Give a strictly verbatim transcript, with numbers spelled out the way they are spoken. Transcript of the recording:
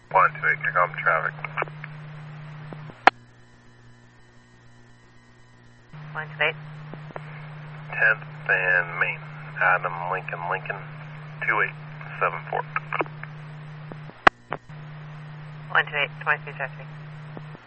one two eight, Tacoma traffic. one two eight. tenth and Main, Adam Lincoln Lincoln, two eight seven four. one two eight, twenty-three traffic.